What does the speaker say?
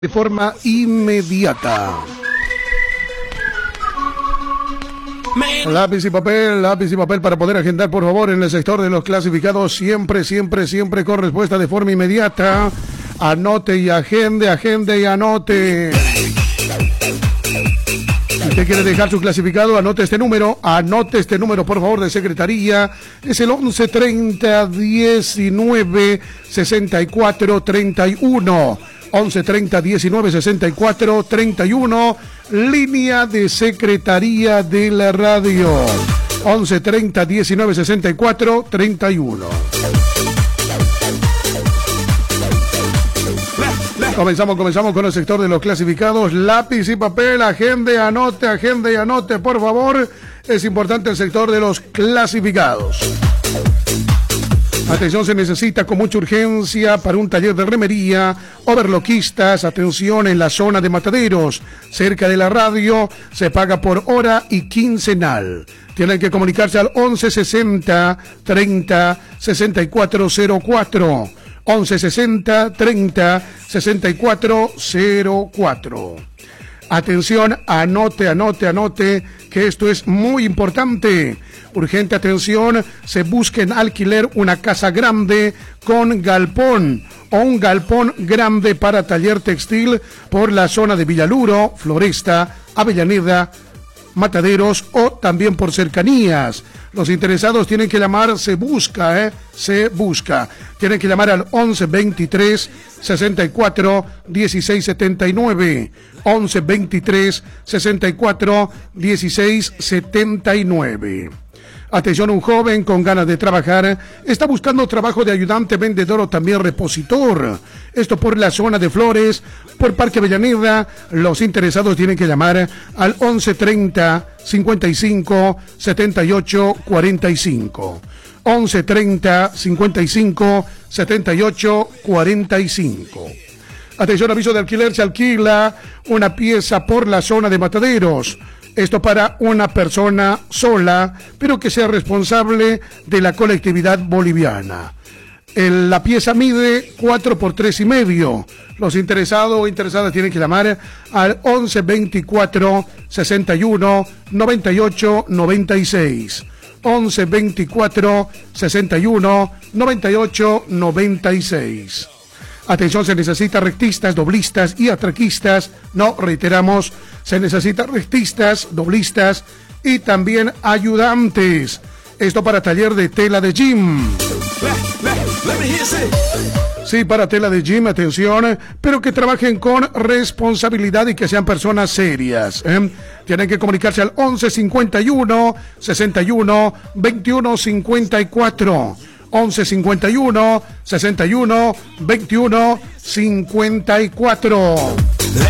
de forma inmediata. Lápiz y papel para poder agendar, por favor, en el sector de los clasificados, siempre con respuesta de forma inmediata. Anote y agende y anote. Si usted quiere dejar su clasificado, anote este número, por favor, de secretaría. Es el 11 30 19 64 31. 11 30 19 64 31, línea de secretaría de la radio. 11 30 19 64 31. Comenzamos con el sector de los clasificados. Lápiz y papel, agende y anote, por favor. Es importante el sector de los clasificados. Atención, se necesita con mucha urgencia para un taller de remería, overloquistas, atención en la zona de Mataderos, cerca de la radio, se paga por hora y quincenal. Tienen que comunicarse al 11 60 30 64 04. 11 60 30 64 04. Atención, anote, que esto es muy importante. Urgente atención, se busca en alquiler una casa grande con galpón o un galpón grande para taller textil por la zona de Villaluro, Floresta, Avellaneda, Mataderos o también por cercanías. Los interesados tienen que llamar, se busca. Tienen que llamar al 11 23 64 16 79. 11 23 64 16 79. Atención, un joven con ganas de trabajar está buscando trabajo de ayudante, vendedor o también repositor. Esto por la zona de Flores, por Parque Avellaneda. Los interesados tienen que llamar al 11 30 55 78 45. 11 30 55 78 45. Atención, aviso de alquiler, se alquila una pieza por la zona de Mataderos. Esto para una persona sola, pero que sea responsable de la colectividad boliviana. La pieza mide 4 por 3,5. Los interesados o interesadas tienen que llamar al 11 24 61 98 96. 11 24 61 98 96. Atención, se necesita rectistas, doblistas y atraquistas. No, reiteramos, se necesita rectistas, doblistas y también ayudantes. Esto para taller de tela de gym. Sí, para tela de gym, atención, pero que trabajen con responsabilidad y que sean personas serias. Tienen que comunicarse al 11 51 61 21 54. 11 51 61 21 54.